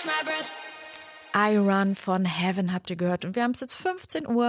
I Run von Heaven habt ihr gehört und wir haben es jetzt 15 Uhr.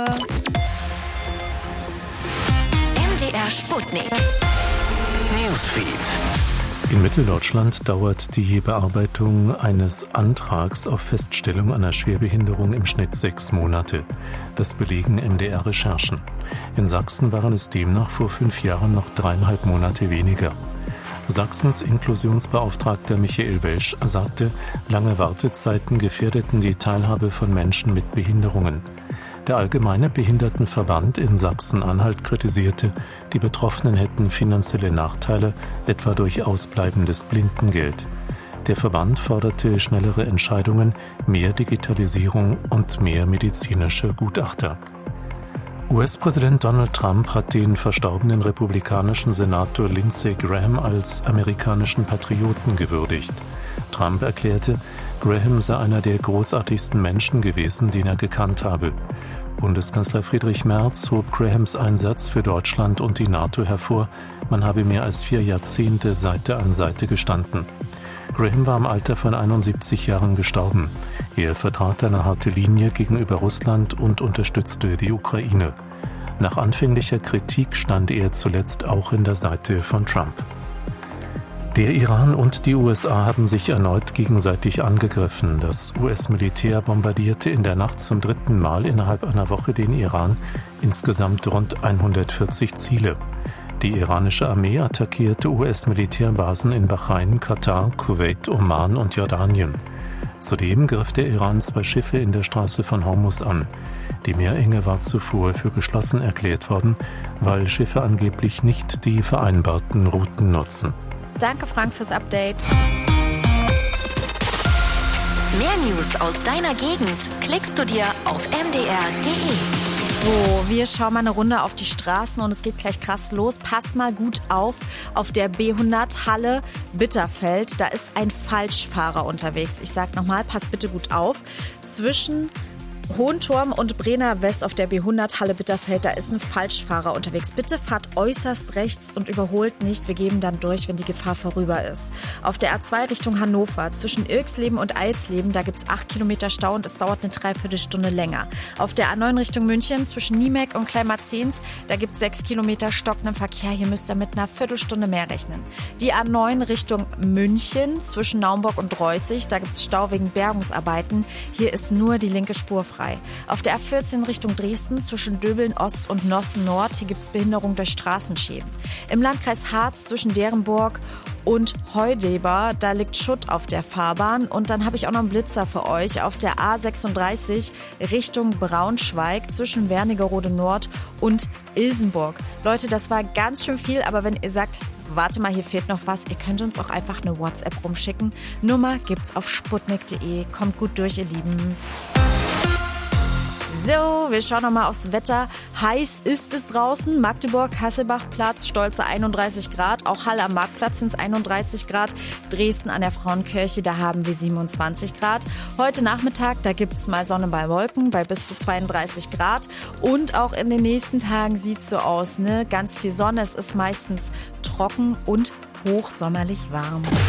MDR Sputnik. Newsfeed. In Mitteldeutschland dauert die Bearbeitung eines Antrags auf Feststellung einer Schwerbehinderung im Schnitt 6 Monate. Das belegen MDR-Recherchen. In Sachsen waren es demnach vor 5 Jahren noch 3,5 Monate weniger. Sachsens Inklusionsbeauftragter Michael Welsch sagte, lange Wartezeiten gefährdeten die Teilhabe von Menschen mit Behinderungen. Der Allgemeine Behindertenverband in Sachsen-Anhalt kritisierte, die Betroffenen hätten finanzielle Nachteile, etwa durch ausbleibendes Blindengeld. Der Verband forderte schnellere Entscheidungen, mehr Digitalisierung und mehr medizinische Gutachter. US-Präsident Donald Trump hat den verstorbenen republikanischen Senator Lindsey Graham als amerikanischen Patrioten gewürdigt. Trump erklärte, Graham sei einer der großartigsten Menschen gewesen, den er gekannt habe. Bundeskanzler Friedrich Merz hob Grahams Einsatz für Deutschland und die NATO hervor. Man habe mehr als 4 Jahrzehnte Seite an Seite gestanden. Graham war im Alter von 71 Jahren gestorben. Er vertrat eine harte Linie gegenüber Russland und unterstützte die Ukraine. Nach anfänglicher Kritik stand er zuletzt auch in der Seite von Trump. Der Iran und die USA haben sich erneut gegenseitig angegriffen. Das US-Militär bombardierte in der Nacht zum 3. Mal innerhalb einer Woche den Iran, insgesamt rund 140 Ziele. Die iranische Armee attackierte US-Militärbasen in Bahrain, Katar, Kuwait, Oman und Jordanien. Zudem griff der Iran 2 Schiffe in der Straße von Hormuz an. Die Meerenge war zuvor für geschlossen erklärt worden, weil Schiffe angeblich nicht die vereinbarten Routen nutzen. Danke Frank fürs Update. Mehr News aus deiner Gegend klickst du dir auf mdr.de. So, wir schauen mal eine Runde auf die Straßen und es geht gleich krass los. Passt mal gut auf der B100 Halle Bitterfeld. Da ist ein Falschfahrer unterwegs. Ich sag nochmal, passt bitte gut auf. Zwischen Hohenturm und Brenner West auf der B100 Halle Bitterfeld, da ist ein Falschfahrer unterwegs. Bitte fahrt äußerst rechts und überholt nicht. Wir geben dann durch, wenn die Gefahr vorüber ist. Auf der A2 Richtung Hannover, zwischen Irksleben und Eilsleben, da gibt's 8 Kilometer Stau und es dauert eine Dreiviertelstunde länger. Auf der A9 Richtung München, zwischen Niemek und Kleinmarzens, da gibt's 6 Kilometer stockenden Verkehr. Hier müsst ihr mit einer Viertelstunde mehr rechnen. Die A9 Richtung München, zwischen Naumburg und Reußig, da gibt's Stau wegen Bergungsarbeiten. Hier ist nur die linke Spur frei. Auf der A14 Richtung Dresden zwischen Döbeln Ost und Nossen Nord, hier gibt es Behinderung durch Straßenschäden. Im Landkreis Harz zwischen Derenburg und Heudeber, da liegt Schutt auf der Fahrbahn. Und dann habe ich auch noch einen Blitzer für euch auf der A36 Richtung Braunschweig zwischen Wernigerode Nord und Ilsenburg. Leute, das war ganz schön viel, aber wenn ihr sagt, warte mal, hier fehlt noch was, ihr könnt uns auch einfach eine WhatsApp rumschicken. Nummer gibt's auf sputnik.de. Kommt gut durch, ihr Lieben. So, wir schauen nochmal aufs Wetter. Heiß ist es draußen. Magdeburg, Hasselbachplatz, stolze 31 Grad. Auch Halle am Marktplatz sind es 31 Grad. Dresden an der Frauenkirche, da haben wir 27 Grad. Heute Nachmittag, da gibt es mal Sonne bei Wolken bei bis zu 32 Grad. Und auch in den nächsten Tagen sieht es so aus, ne? Ganz viel Sonne. Es ist meistens trocken und hochsommerlich warm.